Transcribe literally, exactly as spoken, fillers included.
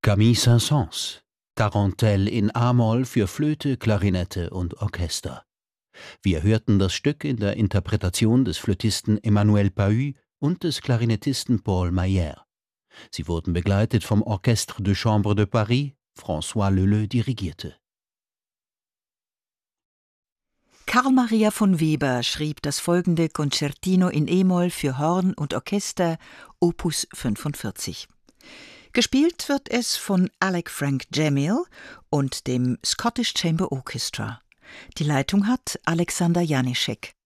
Camille Saint-Saëns, Tarantelle in A-Moll für Flöte, Klarinette und Orchester. Wir hörten das Stück in der Interpretation des Flötisten Emmanuel Pahud und des Klarinettisten Paul Mayer. Sie wurden begleitet vom Orchestre de Chambre de Paris. François Leleux dirigierte. Karl Maria von Weber schrieb das folgende Concertino in E-Moll für Horn und Orchester, Opus fünfundvierzig. Gespielt wird es von Alec Frank Jamil und dem Scottish Chamber Orchestra. Die Leitung hat Alexander Janiszek.